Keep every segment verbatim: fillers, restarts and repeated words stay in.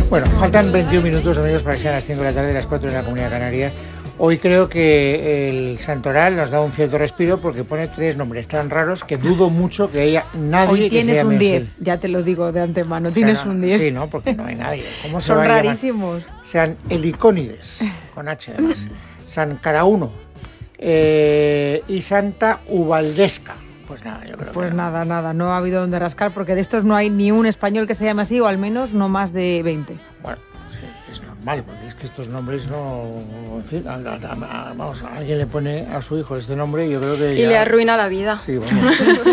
Bueno, faltan veintiún minutos, amigos, para que sean las cinco de la tarde, las cuatro en la Comunidad Canaria. Hoy creo que el Santoral nos da un cierto respiro porque pone tres nombres tan raros que dudo mucho que haya nadie Hoy que tienes se llame un diez, así. ya te lo digo de antemano, O sea, tienes no, un diez. Sí, ¿no? Porque no hay nadie. ¿Cómo se Son va a llamar? rarísimos. Sean Helicónides, con H además, San Carauno eh, y Santa Ubaldesca. Pues nada, yo creo Pues que nada, nada, no ha habido donde rascar porque de estos no hay ni un español que se llame así o al menos no más de veinte. Bueno, sí, es normal, porque es que estos nombres no... En fin, a, a, a, vamos, a alguien le pone a su hijo este nombre y yo creo que Y ya... le arruina la vida. Sí, vamos.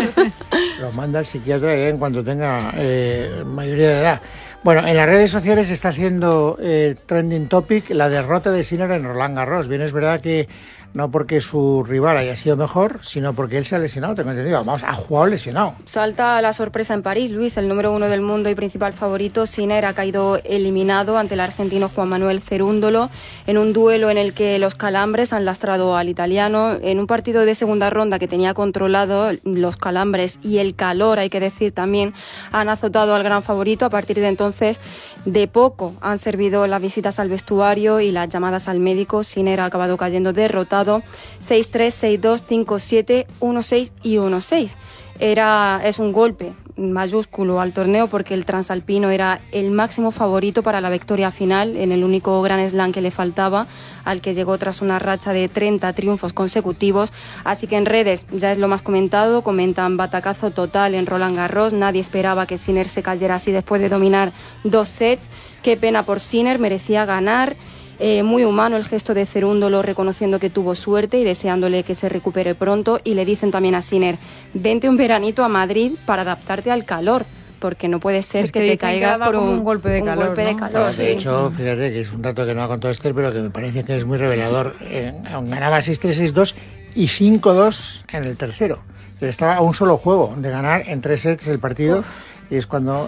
Lo manda al psiquiatra ya en cuanto tenga eh, mayoría de edad. Bueno, en las redes sociales se está haciendo eh, trending topic la derrota de Sinner en Roland Garros. Bien, es verdad que no porque su rival haya sido mejor, sino porque él se ha lesionado, tengo entendido. Vamos, ha jugado lesionado. Salta la sorpresa en París, Luis, el número uno del mundo y principal favorito. Sinner ha caído eliminado ante el argentino Juan Manuel Cerúndolo en un duelo en el que los calambres han lastrado al italiano. En un partido de segunda ronda que tenía controlado, los calambres y el calor, hay que decir también, han azotado al gran favorito. A partir de entonces, de poco han servido las visitas al vestuario y las llamadas al médico. Sinner ha acabado cayendo derrotado seis tres, seis dos, cinco siete, uno seis y uno seis. Era, es un golpe mayúsculo al torneo porque el transalpino era el máximo favorito para la victoria final en el único Grand Slam que le faltaba, al que llegó tras una racha de treinta triunfos consecutivos. Así que en redes ya es lo más comentado, comentan batacazo total en Roland Garros, nadie esperaba que Sinner se cayera así después de dominar dos sets. Qué pena por Sinner, merecía ganar. Eh, muy humano el gesto de Cerúndolo, reconociendo que tuvo suerte y deseándole que se recupere pronto. Y le dicen también a Sinner, vente un veranito a Madrid para adaptarte al calor, porque no puede ser es que, que te caigas por un, un golpe de un calor. golpe de ¿no? calor, De sí. hecho, fíjate que es un dato que no ha contado Esther, pero que me parece que es muy revelador. Eh, ganaba seis tres, seis dos y cinco dos en el tercero. Estaba a un solo juego de ganar en tres sets el partido. Uf. Y es cuando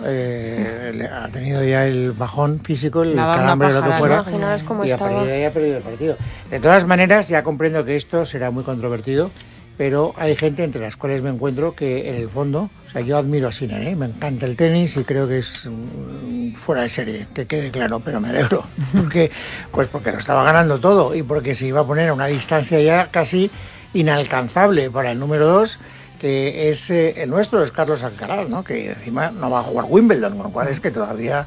eh, ha tenido ya el bajón físico, el Nada, calambre, lo que fuera, cómo y a estaba. partir de ahí ha perdido el partido. De todas maneras, ya comprendo que esto será muy controvertido, pero hay gente entre las cuales me encuentro que en el fondo, o sea, yo admiro a Sinner, ¿eh? Me encanta el tenis y creo que es um, fuera de serie, que quede claro, pero me alegro, porque, pues porque lo estaba ganando todo y porque se iba a poner a una distancia ya casi inalcanzable para el número dos, que es eh, el nuestro, es Carlos Alcaraz, ¿no? Que encima no va a jugar Wimbledon, con lo cual es que todavía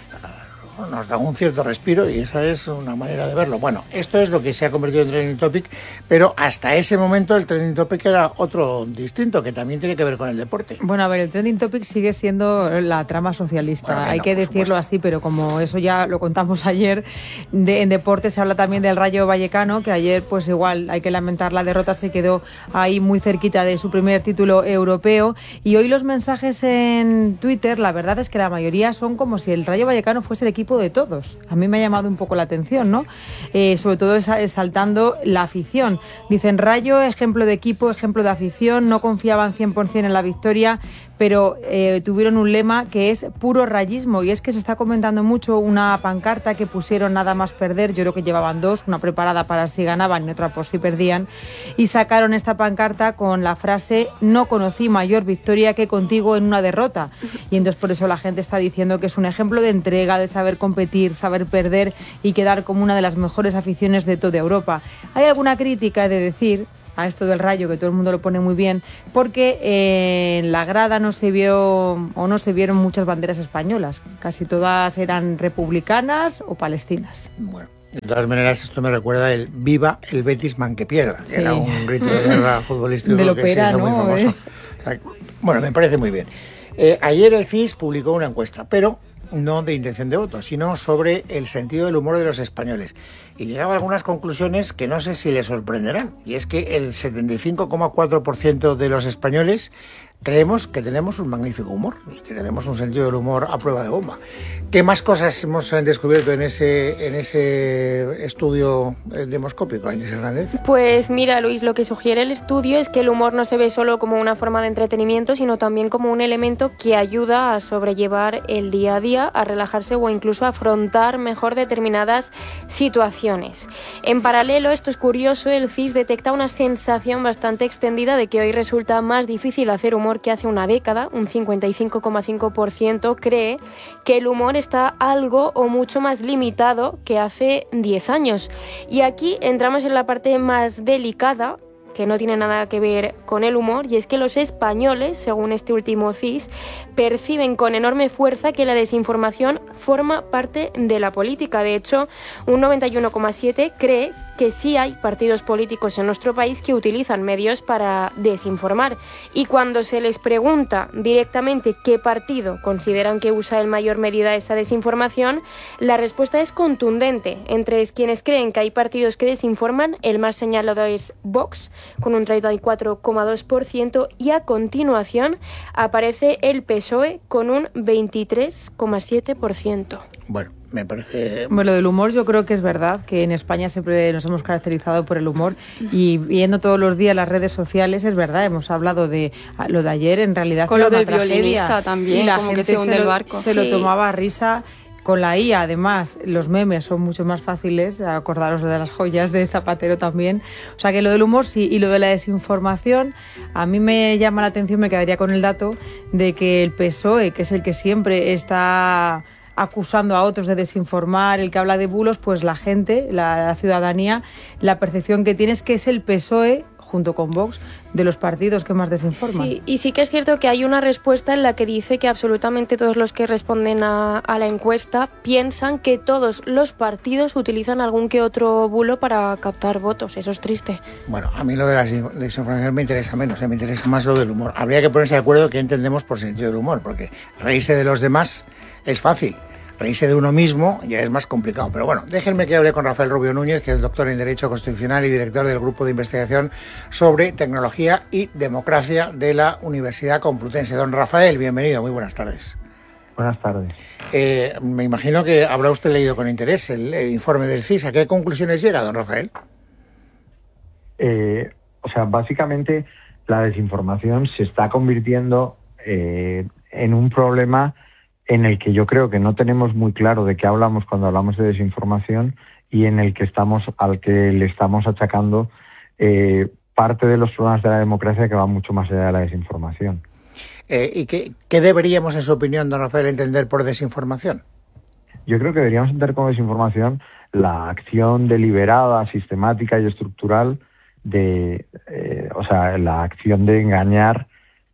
uh, nos da un cierto respiro y esa es una manera de verlo. Bueno, esto es lo que se ha convertido en trending topic, pero hasta ese momento el trending topic era otro distinto, que también tiene que ver con el deporte. Bueno, a ver, el trending topic sigue siendo la trama socialista, bueno, hay no, que decirlo supuesto. así, pero como eso ya lo contamos ayer, de, en deporte se habla también del Rayo Vallecano, que ayer pues igual hay que lamentar la derrota, se quedó ahí muy cerquita de su primer título europeo, y hoy los mensajes en Twitter, la verdad es que la mayoría son como si el Rayo Vallecano fuese el equipo de todos. A mí me ha llamado un poco la atención, ¿no? Eh, sobre todo exaltando la afición. Dicen, Rayo, ejemplo de equipo, ejemplo de afición, no confiaban cien por ciento en la victoria, pero eh, tuvieron un lema que es puro rayismo, y es que se está comentando mucho una pancarta que pusieron nada más perder, yo creo que llevaban dos, una preparada para si ganaban y otra por si perdían, y sacaron esta pancarta con la frase no conocí mayor victoria que contigo en una derrota, y entonces por eso la gente está diciendo que es un ejemplo de entrega, de saber competir, saber perder y quedar como una de las mejores aficiones de toda Europa. Hay alguna crítica de decir a esto del Rayo, que todo el mundo lo pone muy bien, porque eh, en la grada no se vio o no se vieron muchas banderas españolas, casi todas eran republicanas o palestinas. Bueno, de todas maneras esto me recuerda el viva el Betis man que pierda, que sí. Era un grito de guerra futbolístico de que ópera, se hizo ¿no? muy famoso. ¿Eh? Bueno, me parece muy bien. Eh, ayer el C I S publicó una encuesta, pero no de intención de voto, sino sobre el sentido del humor de los españoles. Y llegaba a algunas conclusiones que no sé si les sorprenderán. Y es que el setenta y cinco coma cuatro por ciento de los españoles creemos que tenemos un magnífico humor y que tenemos un sentido del humor a prueba de bomba. ¿Qué más cosas hemos descubierto en ese, en ese estudio demoscópico, Inés Hernández? Pues mira, Luis, lo que sugiere el estudio es que el humor no se ve solo como una forma de entretenimiento, sino también como un elemento que ayuda a sobrellevar el día a día, a relajarse o incluso a afrontar mejor determinadas situaciones. En paralelo, esto es curioso, el C I S detecta una sensación bastante extendida de que hoy resulta más difícil hacer humor que hace una década. Un cincuenta y cinco coma cinco por ciento cree que el humor humor está algo o mucho más limitado que hace diez años. Y aquí entramos en la parte más delicada, que no tiene nada que ver con el humor, y es que los españoles, según este último C I S, perciben con enorme fuerza que la desinformación forma parte de la política. De hecho, un noventa y uno coma siete cree que sí hay partidos políticos en nuestro país que utilizan medios para desinformar. Y cuando se les pregunta directamente qué partido consideran que usa en mayor medida esa desinformación, la respuesta es contundente. Entre quienes creen que hay partidos que desinforman, el más señalado es Vox, con un treinta y cuatro coma dos por ciento, y a continuación aparece el P S O E con un veintitrés coma siete por ciento. Bueno, me parece... Bueno, lo del humor yo creo que es verdad, que en España siempre nos hemos caracterizado por el humor, y viendo todos los días las redes sociales, es verdad, hemos hablado de lo de ayer, en realidad con lo del tragedia, violinista también, y la como gente que se hunde se el lo, barco. se Sí. lo tomaba a risa. Con la I A, además, los memes son mucho más fáciles, acordaros de las joyas de Zapatero también. O sea que lo del humor sí, y lo de la desinformación, a mí me llama la atención, me quedaría con el dato de que el P S O E, que es el que siempre está acusando a otros de desinformar, el que habla de bulos, pues la gente, la, la ciudadanía, la percepción que tiene es que es el P S O E, junto con Vox, de los partidos que más desinforman. Sí, y sí que es cierto que hay una respuesta en la que dice que absolutamente todos los que responden a, a la encuesta piensan que todos los partidos utilizan algún que otro bulo para captar votos. Eso es triste. Bueno, a mí lo de la desinformación me interesa menos, me interesa más lo del humor. Habría que ponerse de acuerdo qué entendemos por sentido del humor, porque reírse de los demás es fácil. Reírse de uno mismo ya es más complicado. Pero bueno, déjenme que hable con Rafael Rubio Núñez, que es doctor en Derecho Constitucional y director del Grupo de Investigación sobre Tecnología y Democracia de la Universidad Complutense. Don Rafael, bienvenido, muy buenas tardes. Buenas tardes. Eh, me imagino que habrá usted leído con interés el, el informe del C I S. ¿A qué conclusiones llega, don Rafael? Eh, o sea, básicamente la desinformación se está convirtiendo eh, en un problema en el que yo creo que no tenemos muy claro de qué hablamos cuando hablamos de desinformación, y en el que estamos, al que le estamos achacando eh, parte de los problemas de la democracia que van mucho más allá de la desinformación. Eh, ¿Y qué, qué deberíamos, en su opinión, don Rafael, entender por desinformación? Yo creo que deberíamos entender como desinformación la acción deliberada, sistemática y estructural de, eh, o sea, la acción de engañar,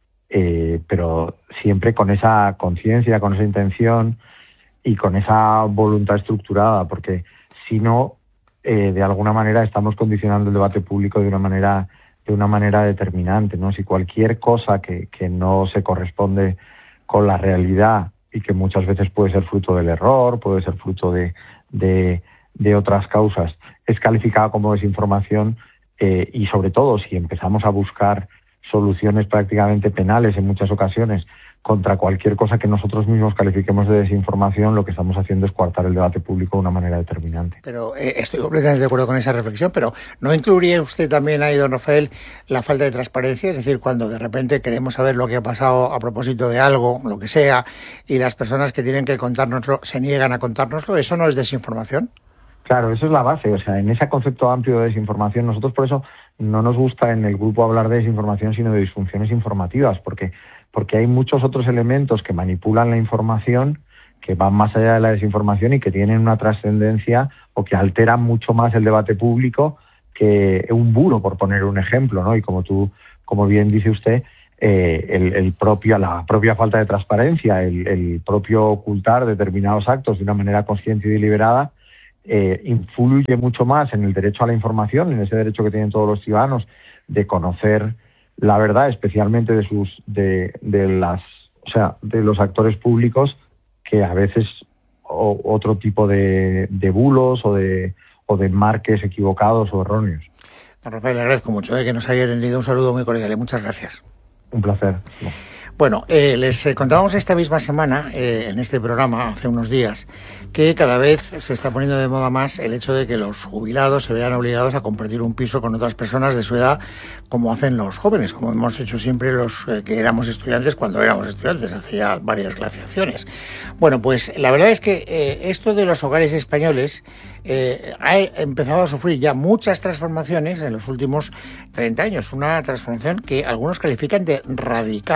Eh, pero siempre con esa conciencia, con esa intención y con esa voluntad estructurada, porque si no, eh, de alguna manera estamos condicionando el debate público de una manera de una manera determinante, ¿no? Si cualquier cosa que, que no se corresponde con la realidad, y que muchas veces puede ser fruto del error, puede ser fruto de, de, de otras causas, es calificada como desinformación, eh, y sobre todo si empezamos a buscar soluciones prácticamente penales en muchas ocasiones contra cualquier cosa que nosotros mismos califiquemos de desinformación, lo que estamos haciendo es coartar el debate público de una manera determinante. Pero eh, estoy completamente de acuerdo con esa reflexión, pero ¿no incluiría usted también ahí, don Rafael, la falta de transparencia? Es decir, cuando de repente queremos saber lo que ha pasado a propósito de algo, lo que sea, y las personas que tienen que contárnoslo se niegan a contárnoslo, ¿eso no es desinformación? Claro, eso es la base. O sea, en ese concepto amplio de desinformación, nosotros por eso no nos gusta en el grupo hablar de desinformación, sino de disfunciones informativas, porque, porque hay muchos otros elementos que manipulan la información, que van más allá de la desinformación y que tienen una trascendencia o que alteran mucho más el debate público que un bulo, por poner un ejemplo, ¿no? Y como tú, como bien dice usted, eh, el, el propio, la propia falta de transparencia, el, el propio ocultar determinados actos de una manera consciente y deliberada, Eh, influye mucho más en el derecho a la información, en ese derecho que tienen todos los ciudadanos de conocer la verdad, especialmente de sus de, de las o sea de los actores públicos, que a veces o, otro tipo de, de bulos o de o de marques equivocados o erróneos. Don Rafael, le agradezco mucho eh, que nos haya atendido. Un saludo muy cordial y muchas gracias. Un placer. Bueno, eh, les eh, contábamos esta misma semana, eh, en este programa, hace unos días, que cada vez se está poniendo de moda más el hecho de que los jubilados se vean obligados a compartir un piso con otras personas de su edad, como hacen los jóvenes, como hemos hecho siempre los eh, que éramos estudiantes cuando éramos estudiantes, hace ya varias glaciaciones. Bueno, pues la verdad es que eh, esto de los hogares españoles eh, ha empezado a sufrir ya muchas transformaciones en los últimos treinta años, una transformación que algunos califican de radical.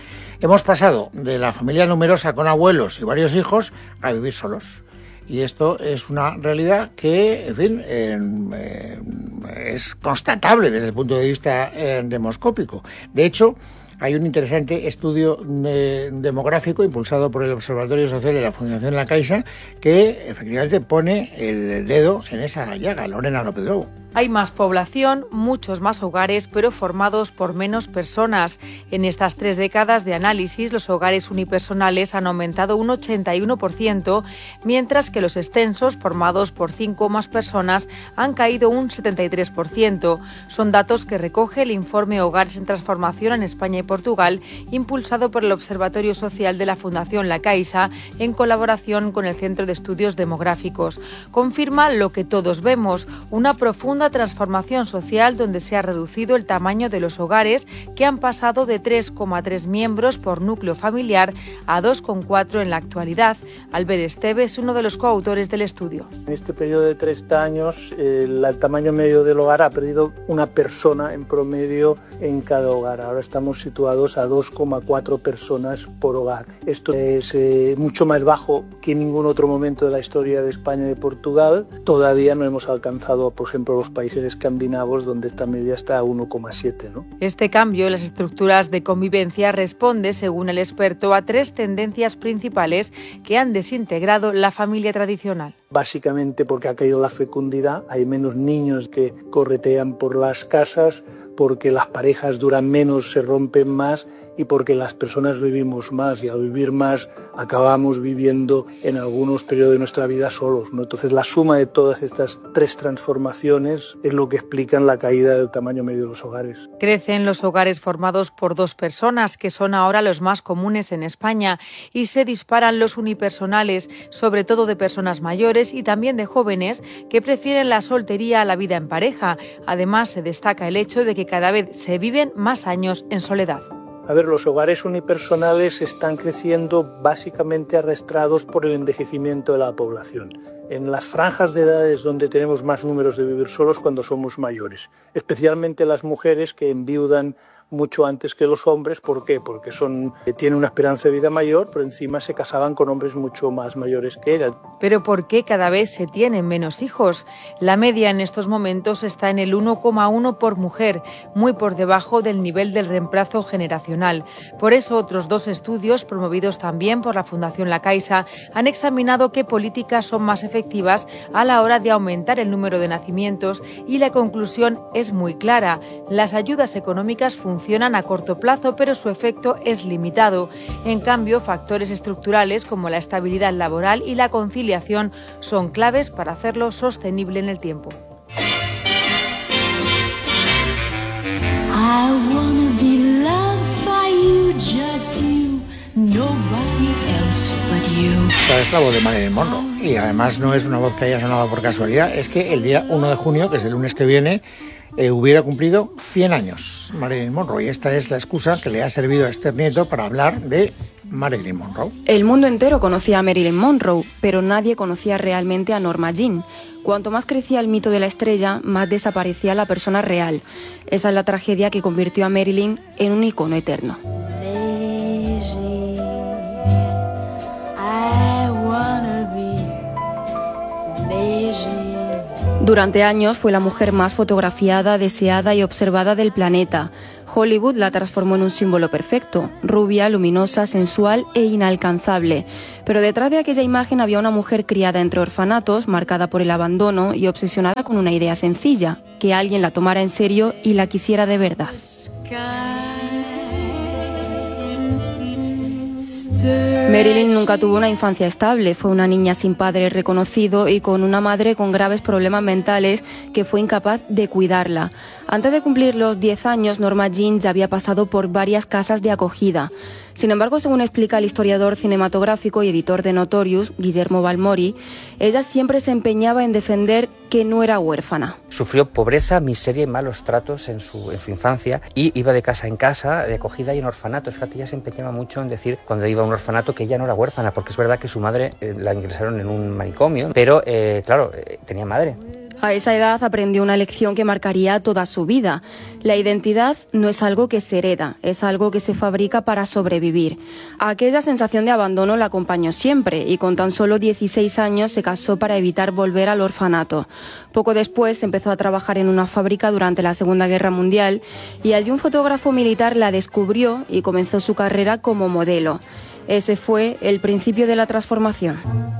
Hemos pasado de la familia numerosa con abuelos y varios hijos a vivir solos. Y esto es una realidad que, en fin, eh, eh, es constatable desde el punto de vista eh, demoscópico. De hecho, hay un interesante estudio de, demográfico impulsado por el Observatorio Social de la Fundación La Caixa que efectivamente pone el dedo en esa llaga. Lorena López Lobo. Hay más población, muchos más hogares, pero formados por menos personas. En estas tres décadas de análisis, los hogares unipersonales han aumentado un ochenta y uno por ciento, mientras que los extensos, formados por cinco o más personas, han caído un setenta y tres por ciento. Son datos que recoge el informe Hogares en Transformación en España y Portugal, impulsado por el Observatorio Social de la Fundación La Caixa, en colaboración con el Centro de Estudios Demográficos. Confirma lo que todos vemos, una profunda transformación social donde se ha reducido el tamaño de los hogares, que han pasado de tres coma tres miembros por núcleo familiar a dos coma cuatro en la actualidad. Albert Esteve es uno de los coautores del estudio. En este periodo de treinta años, el, el tamaño medio del hogar ha perdido una persona en promedio en cada hogar. Ahora estamos situados a dos coma cuatro personas por hogar. Esto es eh, mucho más bajo que en ningún otro momento de la historia de España y de Portugal. Todavía no hemos alcanzado, por ejemplo, los países escandinavos, donde esta media está a uno coma siete, ¿no? Este cambio en las estructuras de convivencia responde, según el experto, a tres tendencias principales que han desintegrado la familia tradicional. Básicamente porque ha caído la fecundidad, hay menos niños que corretean por las casas, porque las parejas duran menos, se rompen más y porque las personas vivimos más, y al vivir más acabamos viviendo en algunos periodos de nuestra vida solos, ¿no? Entonces la suma de todas estas tres transformaciones es lo que explican la caída del tamaño medio de los hogares. Crecen los hogares formados por dos personas, que son ahora los más comunes en España, y se disparan los unipersonales, sobre todo de personas mayores y también de jóvenes que prefieren la soltería a la vida en pareja. Además, se destaca el hecho de que cada vez se viven más años en soledad. A ver, los hogares unipersonales están creciendo básicamente arrastrados por el envejecimiento de la población. En las franjas de edades donde tenemos más números de vivir solos cuando somos mayores, especialmente las mujeres que enviudan mucho antes que los hombres. ¿Por qué? Porque son, tienen una esperanza de vida mayor, pero encima se casaban con hombres mucho más mayores que ellas. ¿Pero por qué cada vez se tienen menos hijos? La media en estos momentos está en el uno coma uno por mujer, muy por debajo del nivel del reemplazo generacional. Por eso, otros dos estudios, promovidos también por la Fundación La Caixa, han examinado qué políticas son más efectivas a la hora de aumentar el número de nacimientos, y la conclusión es muy clara. Las ayudas económicas funcionan funcionan a corto plazo, pero su efecto es limitado. En cambio, factores estructurales como la estabilidad laboral y la conciliación son claves para hacerlo sostenible en el tiempo. I wanna be loved by you, just you, nobody else but you. Esta es la voz de Marilyn Monroe, y además no es una voz que haya sonado por casualidad, es que el día uno de junio, que es el lunes que viene, Eh, hubiera cumplido cien años Marilyn Monroe, y esta es la excusa que le ha servido a Esther Nieto para hablar de Marilyn Monroe. El mundo entero conocía a Marilyn Monroe, pero nadie conocía realmente a Norma Jean. Cuanto más crecía el mito de la estrella, más desaparecía la persona real. Esa es la tragedia que convirtió a Marilyn en un icono eterno. Durante años fue la mujer más fotografiada, deseada y observada del planeta. Hollywood la transformó en un símbolo perfecto, rubia, luminosa, sensual e inalcanzable. Pero detrás de aquella imagen había una mujer criada entre orfanatos, marcada por el abandono y obsesionada con una idea sencilla: que alguien la tomara en serio y la quisiera de verdad. Marilyn nunca tuvo una infancia estable, fue una niña sin padre reconocido y con una madre con graves problemas mentales que fue incapaz de cuidarla. Antes de cumplir los diez años, Norma Jean ya había pasado por varias casas de acogida. Sin embargo, según explica el historiador cinematográfico y editor de Notorious, Guillermo Balmori, ella siempre se empeñaba en defender que no era huérfana. Sufrió pobreza, miseria y malos tratos en su, en su infancia, y iba de casa en casa, de acogida y en orfanatos. Fíjate, ella se empeñaba mucho en decir, cuando iba a un orfanato, que ella no era huérfana, porque es verdad que su madre eh, la ingresaron en un manicomio, pero eh, claro, eh, tenía madre. A esa edad aprendió una lección que marcaría toda su vida. La identidad no es algo que se hereda, es algo que se fabrica para sobrevivir. Aquella sensación de abandono la acompañó siempre y con tan solo dieciséis años se casó para evitar volver al orfanato. Poco después empezó a trabajar en una fábrica durante la Segunda Guerra Mundial y allí un fotógrafo militar la descubrió y comenzó su carrera como modelo. Ese fue el principio de la transformación.